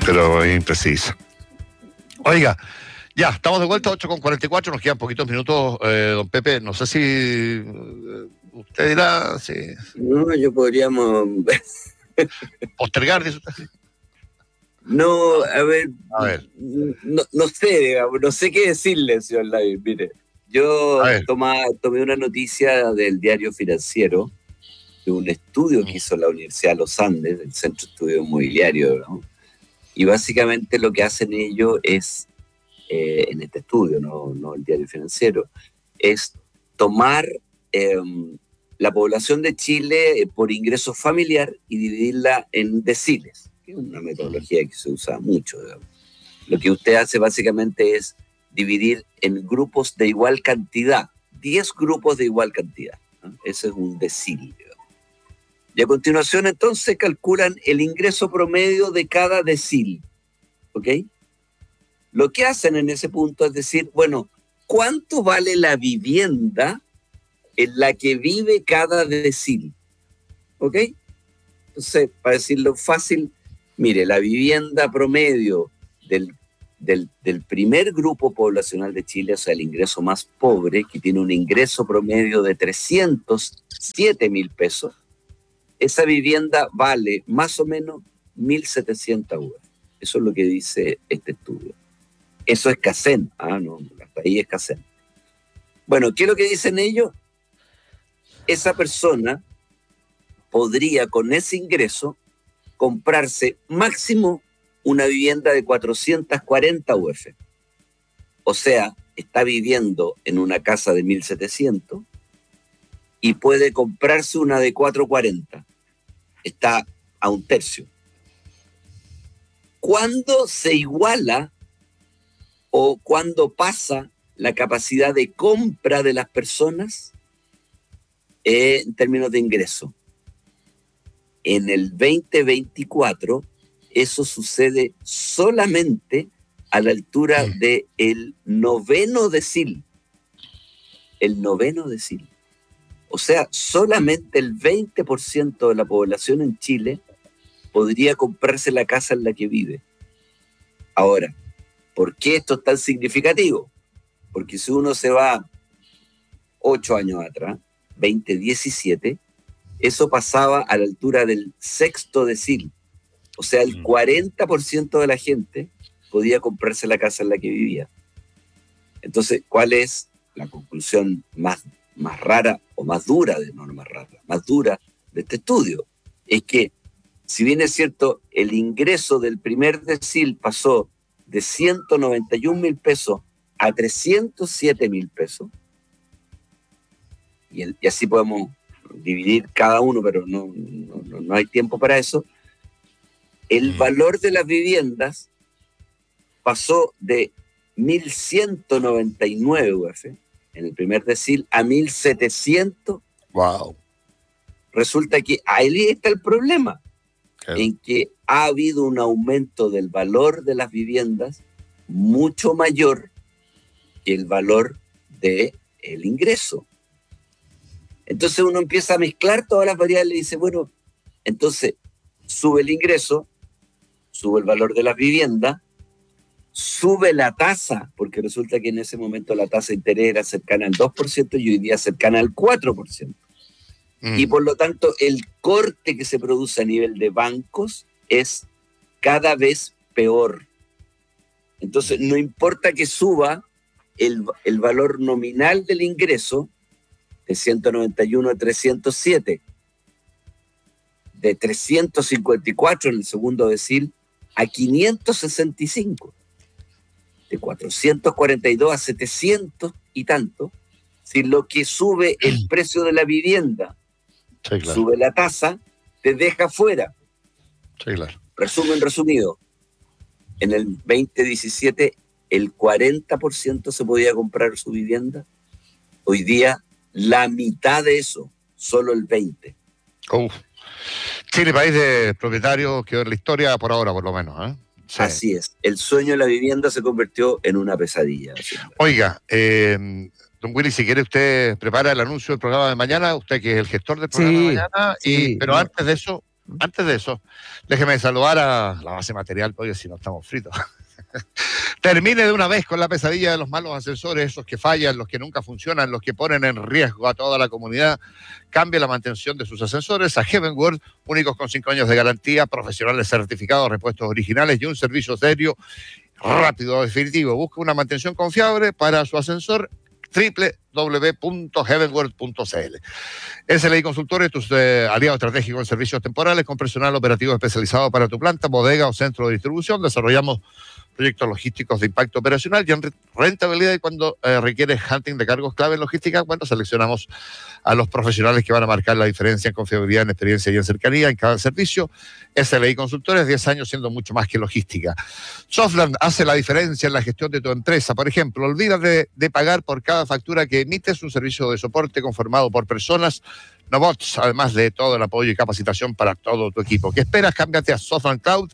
pero es imprecisa. Oiga, ya, estamos de vuelta, 8:44, nos quedan poquitos minutos, don Pepe, no sé si usted dirá, si No, yo podríamos postergar, dice usted. No, a ver, no sé, digamos, no sé qué decirle, señor Lavín. Mire, yo tomé una noticia del Diario Financiero, de un estudio que hizo la Universidad de los Andes, el Centro de Estudio Inmobiliario, ¿no? Y básicamente lo que hacen ellos es, en este estudio, no el Diario Financiero, es tomar la población de Chile por ingreso familiar y dividirla en deciles. Es una metodología que se usa mucho, digamos. Lo que usted hace básicamente es dividir en grupos de igual cantidad, 10 grupos de igual cantidad, ¿no? Ese es un decil, digamos. Y a continuación entonces calculan el ingreso promedio de cada decil, ¿ok? Lo que hacen en ese punto es decir, bueno, ¿cuánto vale la vivienda en la que vive cada decil? ¿Ok? Entonces, para decirlo fácil, mire, la vivienda promedio del primer grupo poblacional de Chile, o sea, el ingreso más pobre, que tiene un ingreso promedio de 307.000 pesos, esa vivienda vale más o menos 1.700 UF. Eso es lo que dice este estudio. Eso es CACEN, no, hasta ahí es CACEN. Bueno, ¿qué es lo que dicen ellos? Esa persona podría con ese ingreso comprarse máximo una vivienda de 440 UF. O sea, está viviendo en una casa de 1.700 y puede comprarse una de 440. Está a un tercio. ¿Cuándo se iguala o cuándo pasa la capacidad de compra de las personas en términos de ingreso? En el 2024, eso sucede solamente a la altura del noveno decil. El noveno decil. O sea, solamente el 20% de la población en Chile podría comprarse la casa en la que vive. Ahora, ¿por qué esto es tan significativo? Porque si uno se va 8 años atrás, 2017, eso pasaba a la altura del sexto decil. O sea, el 40% de la gente podía comprarse la casa en la que vivía. Entonces, ¿cuál es la conclusión más rara o más dura, más dura de este estudio? Es que, si bien es cierto, el ingreso del primer decil pasó de 191.000 pesos a 307.000 pesos, y así podemos dividir cada uno, pero no hay tiempo para eso, el valor de las viviendas pasó de 1.199 UF en el primer decil a 1.700. Wow. Resulta que ahí está el problema, en que ha habido un aumento del valor de las viviendas mucho mayor que el valor del ingreso. Entonces uno empieza a mezclar todas las variables y dice, bueno, entonces sube el ingreso, sube el valor de las viviendas, sube la tasa, porque resulta que en ese momento la tasa de interés era cercana al 2% y hoy día cercana al 4%. Y por lo tanto, el corte que se produce a nivel de bancos es cada vez peor. Entonces, no importa que suba el valor nominal del ingreso de 191 a 307, de 354 en el segundo decil a 565, de 442 a 700 y tanto, si lo que sube el precio de la vivienda, sí, claro, sube la tasa, te deja fuera. Sí, claro. Resumido, en el 2017 el 40% se podía comprar su vivienda, hoy día la mitad de eso, solo el 20%. Chile, país de propietarios, quedó en la historia por ahora, por lo menos, ¿eh? Sí. Así es, el sueño de la vivienda se convirtió en una pesadilla. Oiga, don Willy, si quiere usted prepara el anuncio del programa de mañana, usted que es el gestor del programa de mañana, pero antes de eso, Antes de eso, déjeme saludar a la base material, porque si no estamos fritos. Termine de una vez con la pesadilla de los malos ascensores, esos que fallan, los que nunca funcionan, los que ponen en riesgo a toda la comunidad. Cambie la mantención de sus ascensores a Heavenworld, únicos con 5 años de garantía, profesionales certificados, repuestos originales y un servicio serio, rápido, definitivo. Busque una mantención confiable para su ascensor, www.heavenworld.cl. SLI Consultores, tus aliados estratégicos en servicios temporales con personal operativo especializado para tu planta, bodega o centro de distribución. Desarrollamos proyectos logísticos de impacto operacional y en rentabilidad, y cuando requiere hunting de cargos clave en logística, cuando seleccionamos a los profesionales que van a marcar la diferencia en confiabilidad, en experiencia y en cercanía en cada servicio. SLI Consultores, 10 años siendo mucho más que logística. Softland hace la diferencia en la gestión de tu empresa. Por ejemplo, olvídate de pagar por cada factura que emites, un servicio de soporte conformado por personas, no bots, además de todo el apoyo y capacitación para todo tu equipo. ¿Qué esperas? Cámbiate a Softland Cloud,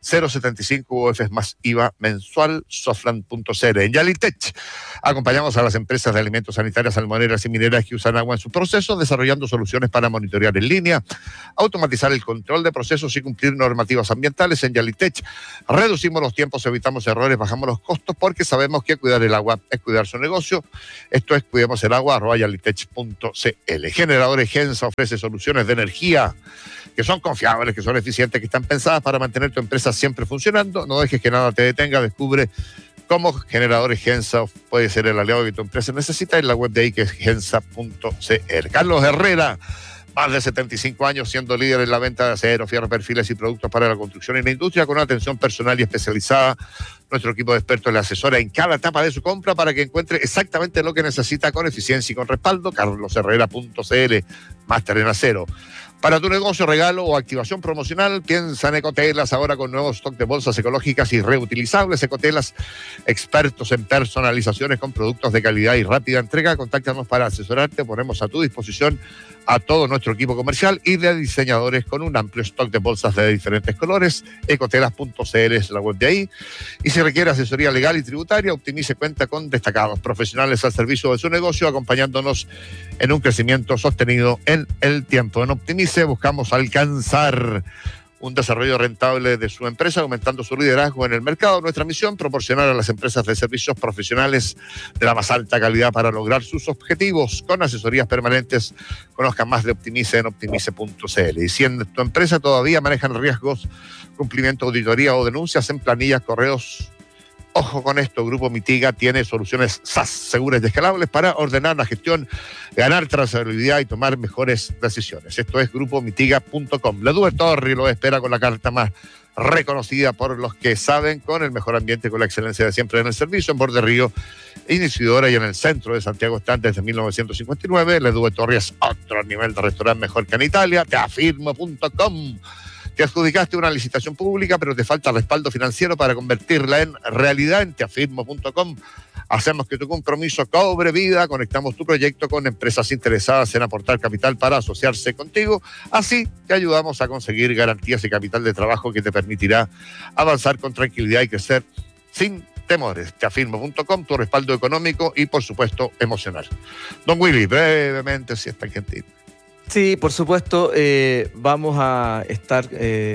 0.75 UF más IVA mensual, softland.cl. En Yalitech acompañamos a las empresas de alimentos sanitarias, salmoneras y mineras que usan agua en sus procesos, desarrollando soluciones para monitorear en línea, automatizar el control de procesos y cumplir normativas ambientales. En Yalitech reducimos los tiempos, evitamos errores, bajamos los costos, porque sabemos que cuidar el agua es cuidar su negocio. Esto es Cuidemos el Agua, @yalitech.cl. Generadores Gensa ofrece soluciones de energía que son confiables, que son eficientes, que están pensadas para mantener tu empresa siempre funcionando. No dejes que nada te detenga. Descubre cómo Generadores Gensa puede ser el aliado que tu empresa necesita en la web de ahí, que es gensa.cl. Carlos Herrera, más de 75 años siendo líder en la venta de acero, fierro, perfiles y productos para la construcción y la industria, con una atención personal y especializada. Nuestro equipo de expertos le asesora en cada etapa de su compra para que encuentre exactamente lo que necesita, con eficiencia y con respaldo. carlosherrera.cl, máster en acero. Para tu negocio, regalo o activación promocional, piensa en Ecotelas, ahora con nuevo stock de bolsas ecológicas y reutilizables. Ecotelas, expertos en personalizaciones con productos de calidad y rápida entrega. Contáctanos para asesorarte. Ponemos a tu disposición a todo nuestro equipo comercial y de diseñadores con un amplio stock de bolsas de diferentes colores. Ecotelas.cl es la web de ahí. Y si requiere asesoría legal y tributaria, Optimice cuenta con destacados profesionales al servicio de su negocio, acompañándonos en un crecimiento sostenido en el tiempo. En Optimice buscamos alcanzar un desarrollo rentable de su empresa, aumentando su liderazgo en el mercado. Nuestra misión, proporcionar a las empresas de servicios profesionales de la más alta calidad para lograr sus objetivos. Con asesorías permanentes, conozcan más de Optimice en optimice.cl. Y si en tu empresa todavía manejan riesgos, cumplimiento, auditoría o denuncias en planillas, correos, ojo con esto, Grupo Mitiga tiene soluciones SaaS seguras y escalables para ordenar la gestión, ganar trazabilidad y tomar mejores decisiones. Esto es grupomitiga.com. La Due Torri lo espera con la carta más reconocida por los que saben, con el mejor ambiente, con la excelencia de siempre en el servicio, en Borde Río, Iniciadora y en el centro de Santiago están desde 1959. La Due Torri es otro nivel de restaurante, mejor que en Italia. Teafirmo.com. Te adjudicaste una licitación pública, pero te falta respaldo financiero para convertirla en realidad. En teafirmo.com hacemos que tu compromiso cobre vida. Conectamos tu proyecto con empresas interesadas en aportar capital para asociarse contigo. Así te ayudamos a conseguir garantías y capital de trabajo que te permitirá avanzar con tranquilidad y crecer sin temores. Teafirmo.com, tu respaldo económico y, por supuesto, emocional. Don Willy, brevemente, si está argentino. Sí, por supuesto, vamos a estar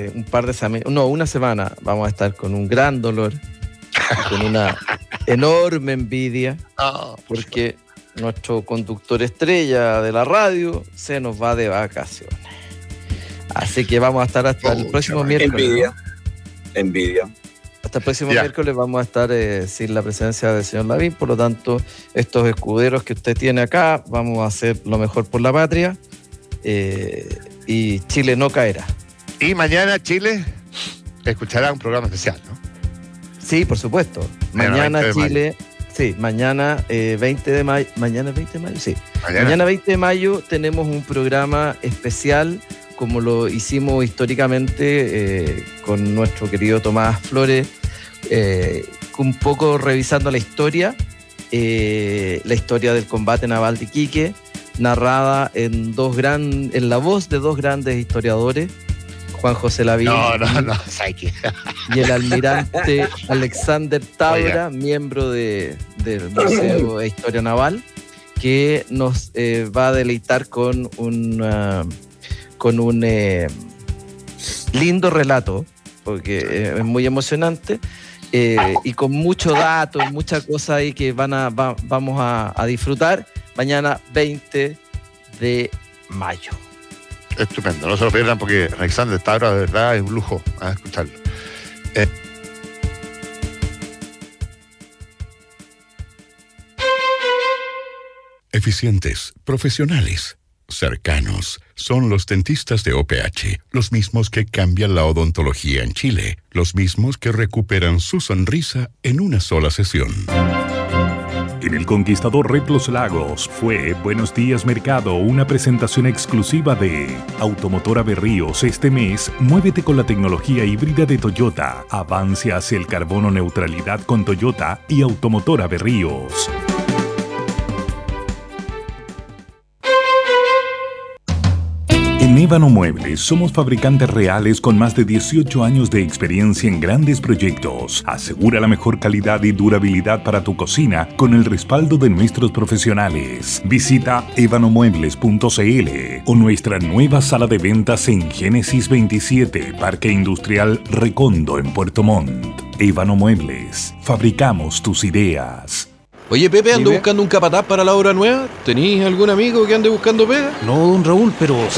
una semana, vamos a estar con un gran dolor, con una enorme envidia, porque nuestro conductor estrella de la radio se nos va de vacaciones. Así que vamos a estar hasta el próximo miércoles. Envidia. Hasta el próximo miércoles vamos a estar sin la presencia del señor Lavín, por lo tanto, estos escuderos que usted tiene acá, vamos a hacer lo mejor por la patria. Y Chile no caerá. Y mañana Chile escuchará un programa especial, ¿no? Sí, por supuesto. Mañana Chile, sí, mañana 20 de mayo. ¿Mañana 20 de mayo? Sí. Mañana 20 de mayo tenemos un programa especial, como lo hicimos históricamente con nuestro querido Tomás Flores, un poco revisando la historia del combate naval de Iquique, narrada en la voz de dos grandes historiadores, Juan José Lavín y el almirante Alexander Taura, miembro del Museo de Historia Naval, que nos va a deleitar con un lindo relato, porque es muy emocionante, y con mucho dato, muchas cosas ahí que vamos a disfrutar mañana 20 de mayo. Estupendo, no se lo pierdan porque Alexander Tabra de verdad es un lujo a escucharlo. Eficientes, profesionales, cercanos, son los dentistas de OPH, los mismos que cambian la odontología en Chile, los mismos que recuperan su sonrisa en una sola sesión. En el Conquistador Red Los Lagos fue Buenos Días Mercado, una presentación exclusiva de Automotora Berríos. Este mes, muévete con la tecnología híbrida de Toyota. Avance hacia el carbono neutralidad con Toyota y Automotora Berríos. En Ébano Muebles somos fabricantes reales con más de 18 años de experiencia en grandes proyectos. Asegura la mejor calidad y durabilidad para tu cocina con el respaldo de nuestros profesionales. Visita ebanomuebles.cl o nuestra nueva sala de ventas en Génesis 27, Parque Industrial Recondo en Puerto Montt. Ébano Muebles. Fabricamos tus ideas. Oye, Pepe, ando buscando un capataz para la obra nueva. ¿Tenís algún amigo que ande buscando pega? No, don Raúl, pero